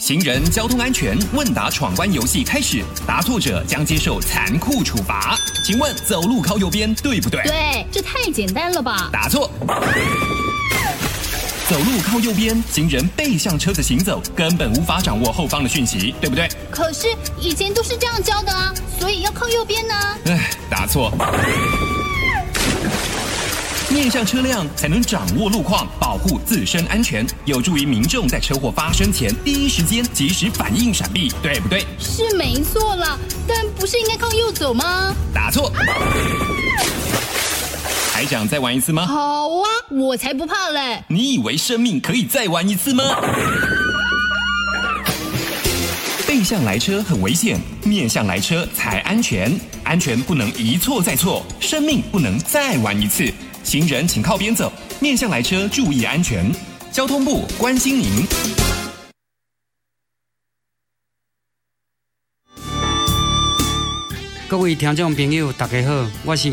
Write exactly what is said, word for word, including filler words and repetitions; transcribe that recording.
行人交通安全问答闯关游戏开始，答错者将接受残酷处罚。请问走路靠右边对不对？ 对，这太简单了吧？ 答错。走路靠右边，行人背向车子行走，根本无法掌握后方的讯息，对不对？ 可是以前都是这样教的啊，所以要靠右边呢。 唉，答错。面向车辆才能掌握路况，保护自身安全，有助于民众在车祸发生前第一时间及时反应闪避，对不对？ 是没错啦，但不是应该靠右走吗？ 答错。还想再玩一次吗？ 好啊，我才不怕嘞！ 你以为生命可以再玩一次吗？背向来车很危险，面向来车才安全。安全不能一错再错，生命不能再玩一次。行人请靠边走，面向来车注意安全。交通部关心您。 各位听众朋友，大家好，我是